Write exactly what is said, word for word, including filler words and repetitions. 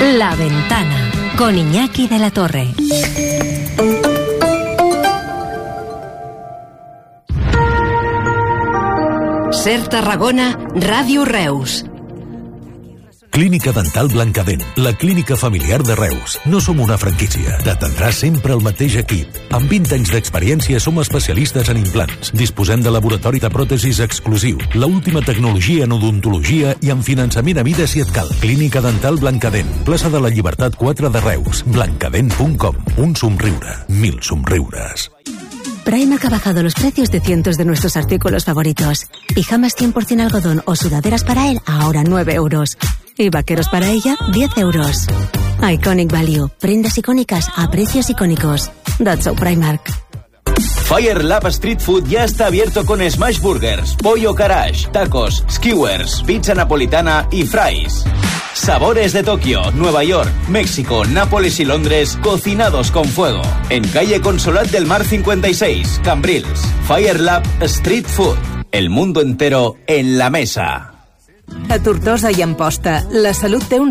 La Ventana, con Iñaki de la Torre. Ser Tarragona, Ràdio Reus. Clínica Dental Blancadent, la clínica familiar de Reus. No som una franquícia. T'atendrà sempre el mateix equip. Amb vint anys d'experiència som especialistes en implants. Disposem de laboratori de pròtesis exclusiu, l'última tecnologia en odontologia i en finançament a mida si et cal. Clínica Dental Blancadent, plaça de la Llibertat quatre de Reus. blancadent punt com. Un somriure, mil somriures. Primark ha bajado los precios de cientos de nuestros artículos favoritos. Pijamas cien por ciento algodón o sudaderas para él, ahora nueve euros. Y vaqueros para ella, diez euros. Iconic Value. Prendas icónicas a precios icónicos. That's so Primark. Fire Lab Street Food ya está abierto con smash burgers, pollo garage, tacos, skewers, pizza napolitana y fries. Sabores de Tokio, Nueva York, México, Nápoles y Londres, cocinados con fuego. En calle Consolat del Mar cincuenta y seis, Cambrils. Fire Lab Street Food. El mundo entero en la mesa. A Tortosa i Amposta, la salut té un